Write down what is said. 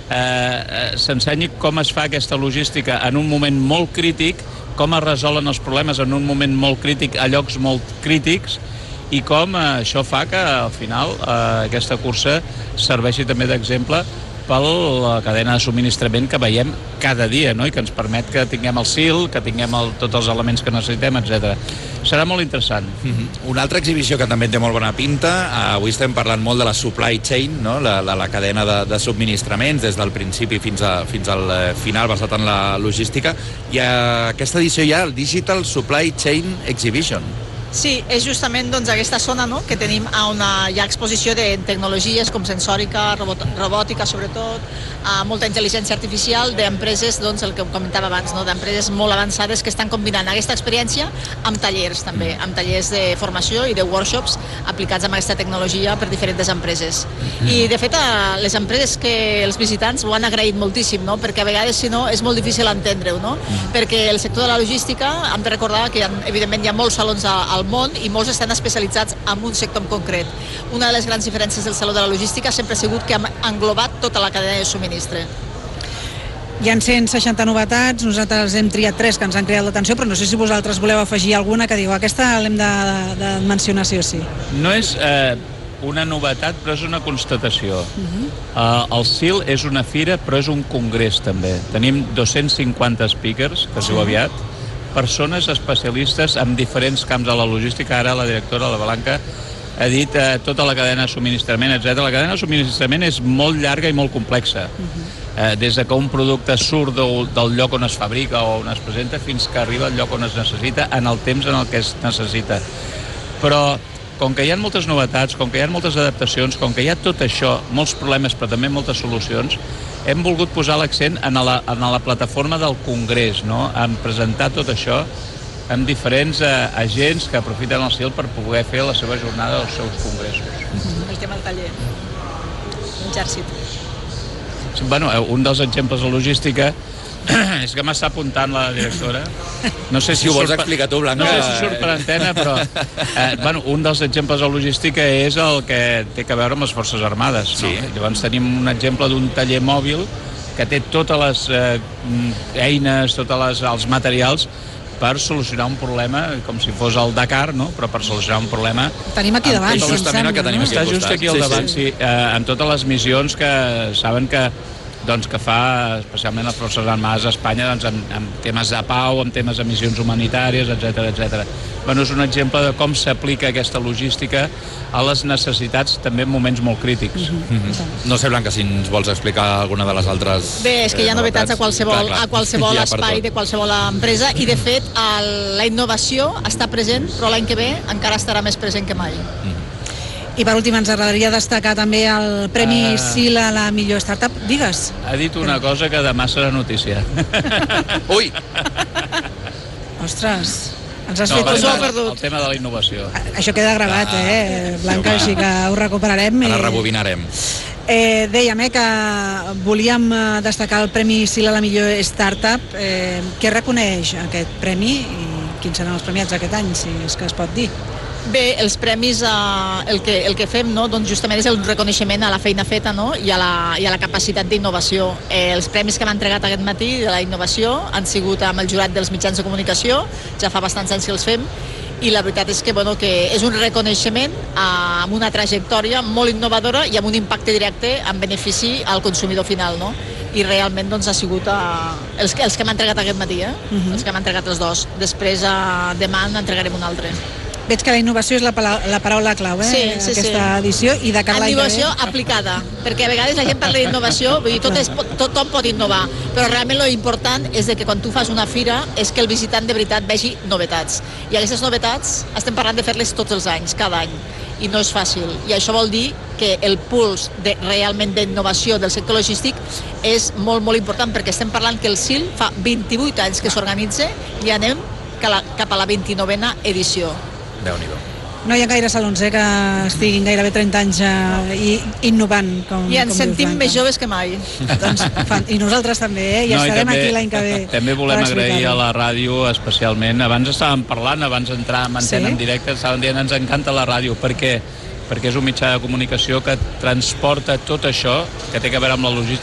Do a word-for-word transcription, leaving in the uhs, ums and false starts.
eh, s'ensenyi com es fa aquesta logística en un moment molt crític, com es resolen els problemes en un moment molt crític a llocs molt crítics, i com eh, això fa que al final eh, aquesta cursa serveixi també d'exemple per la cadena de subministrament que veiem cada dia, no? I que ens permet que tinguem el S I L, que tinguem el, tots els elements que necessitem, etcètera. Serà molt interessant. Mm-hmm. Una altra exhibició que també té molt bona pinta, uh, avui estem parlant molt de la supply chain, no? la, la, la cadena de, de subministraments, des del principi fins, a, fins al final, basat en la logística, i uh, aquesta edició hi ha el Digital Supply Chain Exhibition. Sí, és justament doncs, aquesta zona, no?, que tenim on hi ha exposició de tecnologies com sensòrica, robot, robòtica sobretot, a molta intel·ligència artificial d'empreses, doncs, el que comentava abans, no?, d'empreses molt avançades que estan combinant aquesta experiència amb tallers també, amb tallers de formació i de workshops aplicats amb aquesta tecnologia per diferents empreses. I de fet les empreses que els visitants ho han agraït moltíssim, no?, perquè a vegades si no és molt difícil entendre-ho, no?, perquè el sector de la logística, hem de recordar que evidentment hi ha molts salons al món i molts estan especialitzats en un sector en concret. Una de les grans diferències del Saló de la Logística sempre ha sigut que hem englobat tota la cadena de subministre. Hi ha cent seixanta novetats, nosaltres hem triat tres que ens han cridat l'atenció, però no sé si vosaltres voleu afegir alguna que diu aquesta l'hem de, de mencionar sí o sí. No és eh, una novetat, però és una constatació. Uh-huh. uh, el S I L és una fira, però és un congrés també. Tenim dos-cents cinquanta speakers, que es diu aviat, persones especialistes en diferents camps de la logística. Ara la directora, la Blanca, ha dit eh, tota la cadena de subministrament, etcètera. La cadena de subministrament és molt llarga i molt complexa. Uh-huh. eh, des de que un producte surt del, del lloc on es fabrica o on es presenta fins que arriba al lloc on es necessita en el temps en el que es necessita. Però com que hi ha moltes novetats, com que hi ha moltes adaptacions, com que hi ha tot això, molts problemes però també moltes solucions, hem volgut posar l'accent en la, en la plataforma del Congrés, no?, en presentar tot això amb diferents eh, agents que aprofiten el S I L per poder fer la seva jornada dels seus congressos. Mm-hmm. El tema del taller, l'exèrcit. Sí, bueno, un dels exemples de logística és que m'està apuntant la directora. No sé si, si ho vols surt, explicar tu, Blanca. No sé si surt per antena, però eh, bueno, un dels exemples de logística és el que té a veure amb les Forces Armades. Sí. No? Llavors tenim un exemple d'un taller mòbil que té totes les eh, eines, tots les, els materials per solucionar un problema, com si fos el Dakar, no?, però per solucionar un problema... Tenim aquí davant, sí, em sembla, que tenim no? aquí Està just aquí al sí, davant, sí, sí eh, amb totes les missions que saben que doncs, que fa especialment les Forces Armades a Espanya, doncs, amb, amb temes de pau, amb temes de missions humanitàries, etcètera, etcètera. Bueno, és un exemple de com s'aplica aquesta logística a les necessitats també en moments molt crítics. Mm-hmm. No sé, Blanca, si ens vols explicar alguna de les altres... Bé, és que hi ha novetats a qualsevol, clar, clar. A qualsevol espai de qualsevol empresa i, de fet, el, la innovació està present, però l'any que ve encara estarà més present que mai. Mm. I per últim ens agradaria destacar també el Premi uh, S I L a la millor startup. Digues. Ha dit una cosa que demà serà notícia. Ui! Ostres, ens has no, fet... No, un... el tema de la innovació. Això queda gravat, ah, eh, Blanca, sí, així que ho recuperarem. Ara rebobinarem. Eh, dèiem eh, que volíem destacar el Premi S I L a la millor startup. Eh, què reconeix aquest premi i quins seran els premiats aquest any, si és que es pot dir? Bé, els premis, eh, el, que, el que fem, no, doncs justament és el reconeixement a la feina feta, no, i, a la, i a la capacitat d'innovació. Eh, els premis que hem entregat aquest matí de la innovació han sigut amb el jurat dels mitjans de comunicació, ja fa bastants anys que els fem, i la veritat és que, bueno, que és un reconeixement eh, amb una trajectòria molt innovadora i amb un impacte directe en benefici al consumidor final, no? I realment doncs, ha sigut eh, els, els que hem entregat aquest matí, eh? Uh-huh. Els que hem entregat els dos. Després, eh, demà n'entregarem un altre. Veig que la innovació és la, pala la paraula clau, eh? Sí, sí, aquesta sí. edició, i de cara a l'any que ve... Innovació aplicada, perquè a vegades la gent parla d'innovació, vull dir, tot és, tothom pot innovar, però realment lo important és de que quan tu fas una fira és que el visitant de veritat vegi novetats. I aquestes novetats estem parlant de fer-les tots els anys, cada any, i no és fàcil. I això vol dir que el puls de, realment d'innovació del sector logístic és molt, molt important, perquè estem parlant que el S I L fa vint-i-vuit anys que s'organitza i anem cap a la vint-i-novena edició. Déu-n'hi-do. No hi ha gaire salons eh, que estiguin gairebé trenta anys eh, i innovant, com, I ens com sentim dius, més joves que mai. Doncs, fan, I nosaltres també, eh? I no, estarem i també, aquí l'any que ve. També volem agrair a la ràdio especialment. Abans estàvem parlant, abans d'entrar en antena sí? en directe, estàvem dient ens encanta la ràdio. Per què? Perquè és un mitjà de comunicació que transporta tot això que té a veure amb la logística